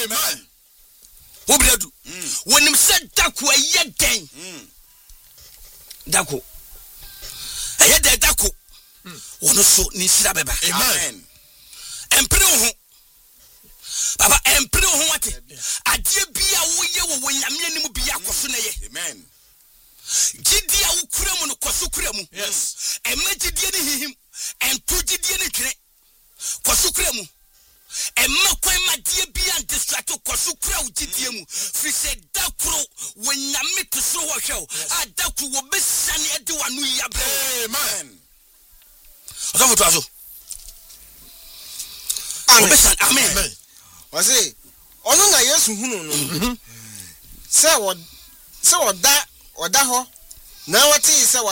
Amen. Obradu. When him said dako a yeden. Dako. A yeden dako. Ono so ni sira beba. Amen. Empire ho. Baba empire ho wate. Ade bia wo ye wo nyame anim bia koso na ye. Amen. Gidi a wo kura mu no koso kura mu. Yes. Emagidie ni hihim. Ento gidie ni twene. Koso kura mu. Emma kwa madie bia distrato koso kura wo gidie mu. Fi se dakro wo nyame to so wo hwe. A dakro wo besane ade wanu ya be. Amen. Ozo to azo. Amen. Was it? Ono na Yesu hunu no. Se wo da ho. Na wati se wo